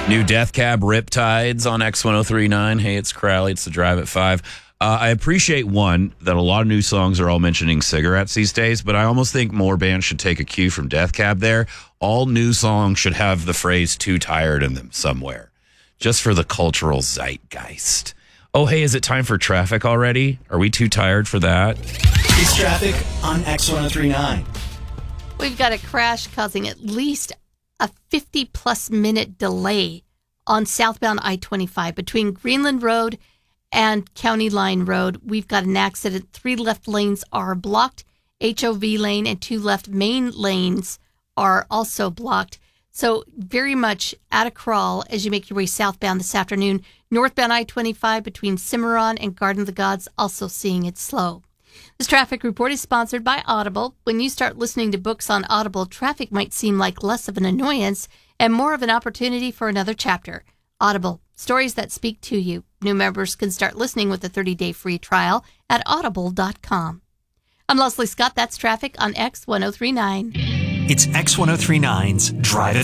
New Death Cab Riptides on X1039. Hey, it's Crowley. It's the Drive at 5. I appreciate, one, that a lot of new songs are all mentioning cigarettes these days, but I almost think more bands should take a cue from Death Cab there. All new songs should have the phrase "too tired" in them somewhere, just for the cultural zeitgeist. Oh, hey, is it time for traffic already? Are we too tired for that? It's traffic on X1039. We've got a crash causing at least a 50-plus minute delay on southbound I-25 between Greenland Road and County Line Road. We've got an accident. 3 left lanes are blocked. HOV lane and 2 left main lanes are also blocked. So very much at a crawl as you make your way southbound this afternoon. Northbound I-25 between Cimarron and Garden of the Gods, also seeing it slow. This traffic report is sponsored by Audible. When you start listening to books on Audible, traffic might seem like less of an annoyance and more of an opportunity for another chapter. Audible, stories that speak to you. New members can start listening with a 30-day free trial at audible.com. I'm Leslie Scott. That's traffic on X1039. It's X1039's Drive at